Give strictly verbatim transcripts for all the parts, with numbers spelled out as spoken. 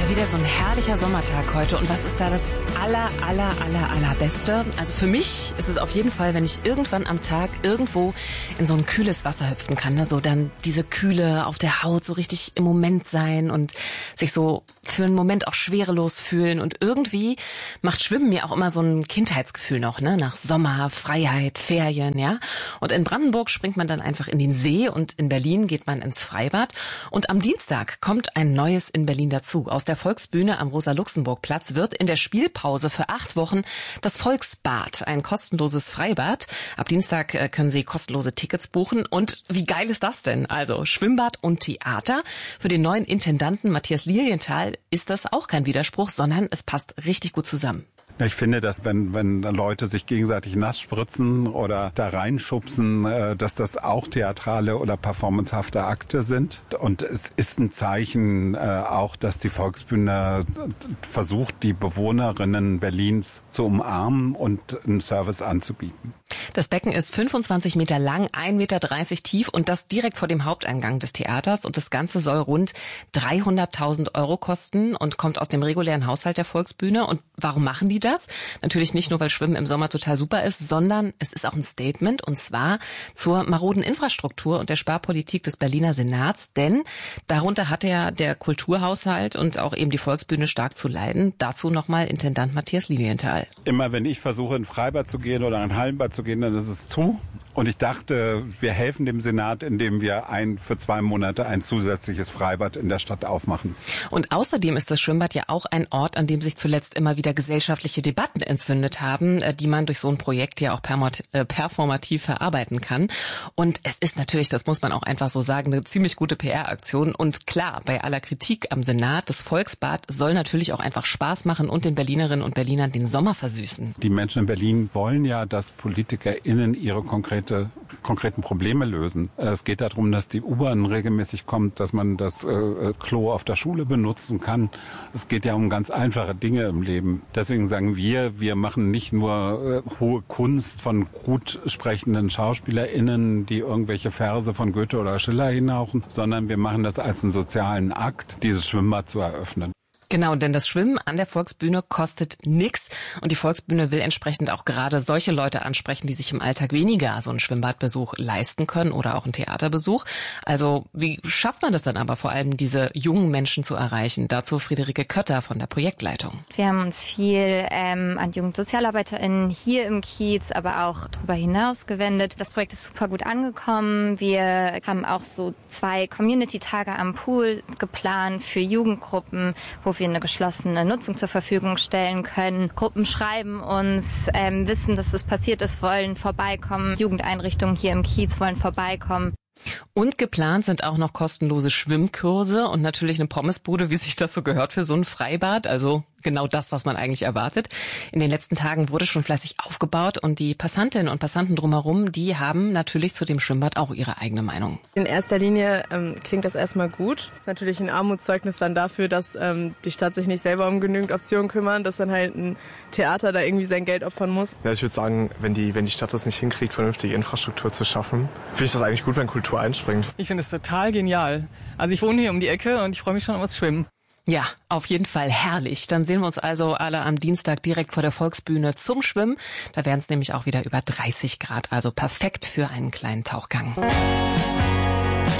Wieder so ein herrlicher Sommertag heute. Und was ist da das aller, aller, aller, allerbeste? Also für mich ist es auf jeden Fall, wenn ich irgendwann am Tag irgendwo in so ein kühles Wasser hüpfen kann. Ne? So dann diese Kühle auf der Haut, so richtig im Moment sein und sich so für einen Moment auch schwerelos fühlen. Und irgendwie macht Schwimmen mir auch immer so ein Kindheitsgefühl noch, ne? Nach Sommer, Freiheit, Ferien, ja. Und in Brandenburg springt man dann einfach in den See und in Berlin geht man ins Freibad. Und am Dienstag kommt ein neues in Berlin dazu. Aus der Volksbühne am Rosa-Luxemburg-Platz wird in der Spielpause für acht Wochen das Volksbad, ein kostenloses Freibad. Ab Dienstag können Sie kostenlose Tickets buchen. Und wie geil ist das denn? Also Schwimmbad und Theater. Für den neuen Intendanten Matthias Lilienthal ist das auch kein Widerspruch, sondern es passt richtig gut zusammen. Ich finde, dass wenn, wenn Leute sich gegenseitig nass spritzen oder da reinschubsen, äh, dass das auch theatrale oder performancehafte Akte sind. Und es ist ein Zeichen äh, auch, dass die Volksbühne versucht, die Bewohnerinnen Berlins zu umarmen und einen Service anzubieten. Das Becken ist fünfundzwanzig Meter lang, ein Meter dreißig tief und das direkt vor dem Haupteingang des Theaters. Und das Ganze soll rund dreihunderttausend Euro kosten und kommt aus dem regulären Haushalt der Volksbühne. Und warum machen die das? Natürlich nicht nur, weil Schwimmen im Sommer total super ist, sondern es ist auch ein Statement und zwar zur maroden Infrastruktur und der Sparpolitik des Berliner Senats. Denn darunter hat ja der Kulturhaushalt und auch eben die Volksbühne stark zu leiden. Dazu nochmal Intendant Matthias Lilienthal. Immer wenn ich versuche, in ein Freibad zu gehen oder in ein Hallenbad zu gehen, dann ist es zu. Und ich dachte, wir helfen dem Senat, indem wir ein für zwei Monate ein zusätzliches Freibad in der Stadt aufmachen. Und außerdem ist das Schwimmbad ja auch ein Ort, an dem sich zuletzt immer wieder gesellschaftliche Debatten entzündet haben, die man durch so ein Projekt ja auch performativ verarbeiten kann. Und es ist natürlich, das muss man auch einfach so sagen, eine ziemlich gute P R-Aktion. Und klar, bei aller Kritik am Senat, das Volksbad soll natürlich auch einfach Spaß machen und den Berlinerinnen und Berlinern den Sommer versüßen. Die Menschen in Berlin wollen ja, dass PolitikerInnen ihre konkrete konkreten Probleme lösen. Es geht darum, dass die U-Bahn regelmäßig kommt, dass man das äh, Klo auf der Schule benutzen kann. Es geht ja um ganz einfache Dinge im Leben. Deswegen sagen wir, wir machen nicht nur äh, hohe Kunst von gut sprechenden SchauspielerInnen, die irgendwelche Verse von Goethe oder Schiller hinhauchen, sondern wir machen das als einen sozialen Akt, dieses Schwimmbad zu eröffnen. Genau, denn das Schwimmen an der Volksbühne kostet nix und die Volksbühne will entsprechend auch gerade solche Leute ansprechen, die sich im Alltag weniger so einen Schwimmbadbesuch leisten können oder auch einen Theaterbesuch. Also wie schafft man das dann aber vor allem, diese jungen Menschen zu erreichen? Dazu Friederike Kötter von der Projektleitung. Wir haben uns viel ähm, an JugendsozialarbeiterInnen hier im Kiez, aber auch darüber hinaus gewendet. Das Projekt ist super gut angekommen. Wir haben auch so zwei Community-Tage am Pool geplant für Jugendgruppen, wo wir eine geschlossene Nutzung zur Verfügung stellen können. Gruppen schreiben uns, ähm, wissen, dass es passiert ist, wollen vorbeikommen. Jugendeinrichtungen hier im Kiez wollen vorbeikommen. Und geplant sind auch noch kostenlose Schwimmkurse und natürlich eine Pommesbude, wie sich das so gehört für so ein Freibad. Also genau das, was man eigentlich erwartet. In den letzten Tagen wurde schon fleißig aufgebaut und die Passantinnen und Passanten drumherum, die haben natürlich zu dem Schwimmbad auch ihre eigene Meinung. In erster Linie ähm, klingt das erstmal gut. Das ist natürlich ein Armutszeugnis dann dafür, dass ähm, die Stadt sich nicht selber um genügend Optionen kümmert, dass dann halt ein Theater da irgendwie sein Geld opfern muss. Ja, ich würde sagen, wenn die, wenn die Stadt das nicht hinkriegt, vernünftige Infrastruktur zu schaffen, finde ich das eigentlich gut, wenn Kultur einspringt. Ich finde es total genial. Also ich wohne hier um die Ecke und ich freue mich schon aufs Schwimmen. Ja, auf jeden Fall herrlich. Dann sehen wir uns also alle am Dienstag direkt vor der Volksbühne zum Schwimmen. Da wären es nämlich auch wieder über dreißig Grad, also perfekt für einen kleinen Tauchgang.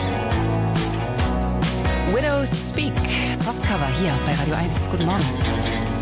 Widows Speak, Softcover hier bei Radio eins. Guten Morgen.